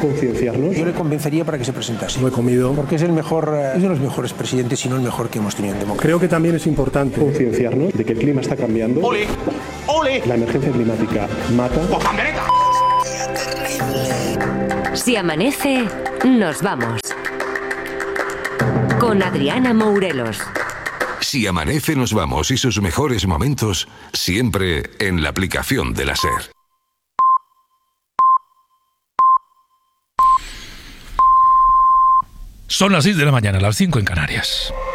concienciarnos. Yo le convencería para que se presentase. Lo he comido. Porque es el mejor, es de los mejores presidentes, si no el mejor que hemos tenido en democracia. Creo que también es importante concienciarnos de que el clima está cambiando. ¡Ole! ¡Ole! La emergencia climática mata. Si amanece, nos vamos. Con Adriana Mourelos. Si amanece, nos vamos, y sus mejores momentos siempre en la aplicación de la SER. Son las 6 de la mañana, las 5 en Canarias.